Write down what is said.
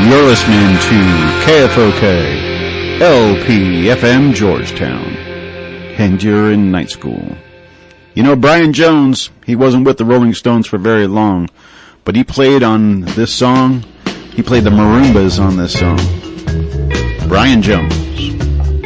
You're listening to KFOK, LPFM Georgetown, and you're in night school. You know, Brian Jones, he wasn't with the Rolling Stones for very long, but he played on this song. He played the marimbas on this song. Brian Jones.